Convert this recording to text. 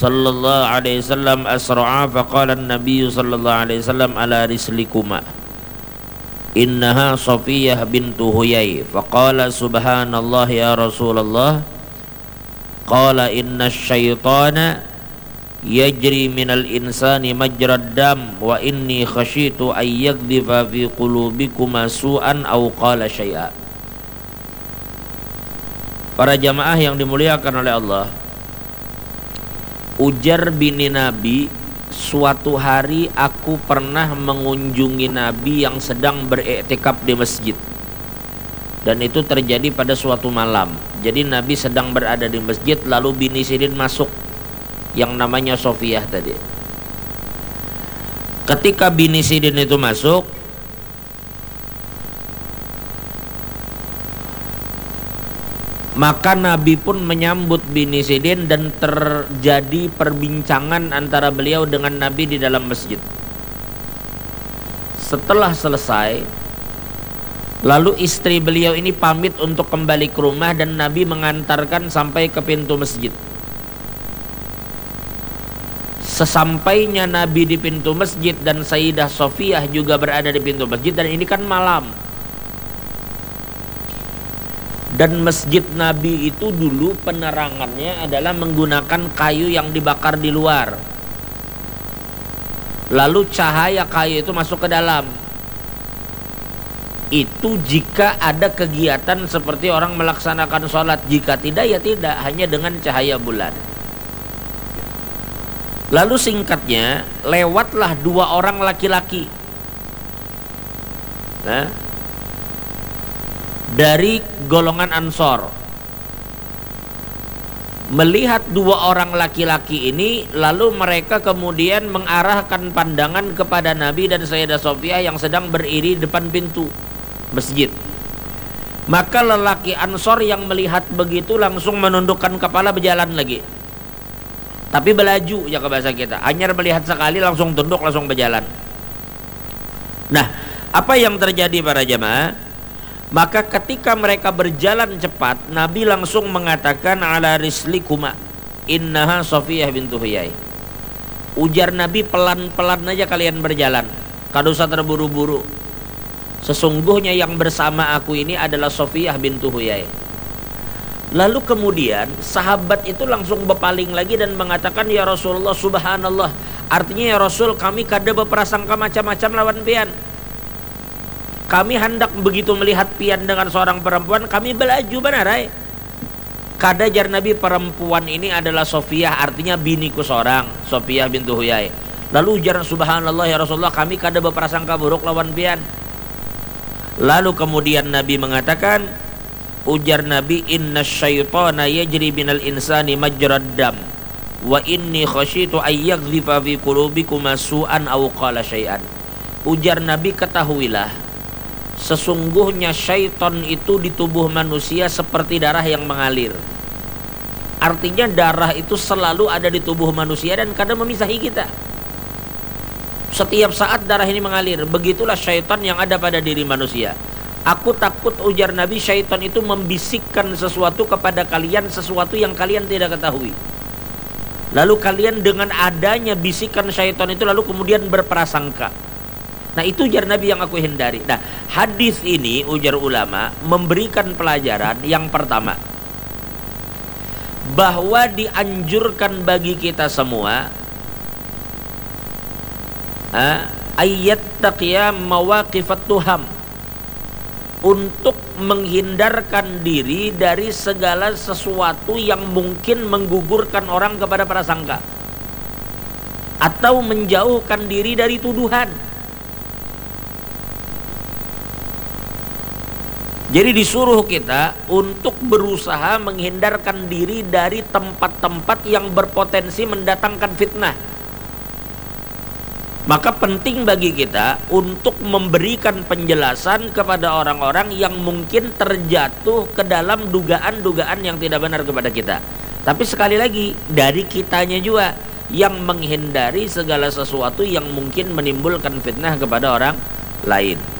sallallahu alaihi wasallam asra'a faqala an-nabiy sallallahu alaihi wasallam ala rislikuma innaha Safiyah bintu Huyai faqala subhanallah ya Rasulullah qala inna syaitana yajri minal insani majrad dam wa inni khashitu an yakdhifa fi qulubikuma su'an aw qala syai'a. Para jamaah yang dimuliakan oleh Allah, ujar bini Nabi, suatu hari aku pernah mengunjungi Nabi yang sedang beriktikaf di masjid, dan itu terjadi pada suatu malam. Jadi Nabi sedang berada di masjid, lalu bini Sirin masuk yang namanya Safiyah tadi. Ketika bini Sirin itu masuk, maka Nabi pun menyambut bini Sirin dan terjadi perbincangan antara beliau dengan Nabi di dalam masjid. Setelah selesai, lalu istri beliau ini pamit untuk kembali ke rumah dan Nabi mengantarkan sampai ke pintu masjid. Sesampainya Nabi di pintu masjid dan Sayyidah Safiyah juga berada di pintu masjid, dan ini kan malam. Dan masjid Nabi itu dulu penerangannya adalah menggunakan kayu yang dibakar di luar. Lalu cahaya kayu itu masuk ke dalam. Itu jika ada kegiatan seperti orang melaksanakan sholat. Jika tidak, ya tidak, hanya dengan cahaya bulan. Lalu singkatnya, lewatlah dua orang laki-laki dari golongan Ansor. Melihat dua orang laki-laki ini, lalu mereka kemudian mengarahkan pandangan kepada Nabi dan Sayyidah Safiyah yang sedang berdiri depan pintu masjid. Maka lelaki Ansor yang melihat begitu langsung menundukkan kepala, berjalan lagi. Tapi belaju ya ke bahasa kita. Anyar melihat sekali langsung tunduk, langsung berjalan. Nah, apa yang terjadi para jamaah? Maka ketika mereka berjalan cepat, Nabi langsung mengatakan ala rislikuma innaha Safiyah bintu Huyai. Ujar Nabi, pelan-pelan aja kalian berjalan, kada usah terburu-buru. Sesungguhnya yang bersama aku ini adalah Safiyah bintu Huyai. Lalu kemudian sahabat itu langsung berpaling lagi dan mengatakan, ya Rasulullah, subhanallah. Artinya, ya Rasul, kami kada berprasangka macam-macam lawan pian. Kami hendak begitu melihat pian dengan seorang perempuan, kami belaju benarai. Kada jar Nabi, perempuan ini adalah Safiyah, artinya biniku seorang, Safiyah bintu Huyai. Lalu ujar, subhanallah ya Rasulullah, kami kada berprasangka buruk lawan pian. Lalu kemudian Nabi mengatakan, ujar Nabi, inna syaitana yajri binal insani majrad dam wa inni khasyitu ayyakdhifa fi qulubikum su'an aw qala syai'an. Ujar Nabi, ketahuilah, sesungguhnya syaitan itu di tubuh manusia seperti darah yang mengalir. Artinya darah itu selalu ada di tubuh manusia dan kadang memisahi kita. Setiap saat darah ini mengalir. Begitulah syaitan yang ada pada diri manusia. Aku takut, ujar Nabi, syaitan itu membisikkan sesuatu kepada kalian, sesuatu yang kalian tidak ketahui. Lalu kalian dengan adanya bisikan syaitan itu lalu kemudian berprasangka. Nah, itu ujar Nabi yang aku hindari. Nah, hadis ini ujar ulama memberikan pelajaran yang pertama, bahwa dianjurkan bagi kita semua ayat taqiyam mawaqifat tuham, untuk menghindarkan diri dari segala sesuatu yang mungkin menggugurkan orang kepada prasangka atau menjauhkan diri dari tuduhan. Jadi disuruh kita untuk berusaha menghindarkan diri dari tempat-tempat yang berpotensi mendatangkan fitnah. Maka penting bagi kita untuk memberikan penjelasan kepada orang-orang yang mungkin terjatuh ke dalam dugaan-dugaan yang tidak benar kepada kita. Tapi sekali lagi, dari kitanya juga yang menghindari segala sesuatu yang mungkin menimbulkan fitnah kepada orang lain.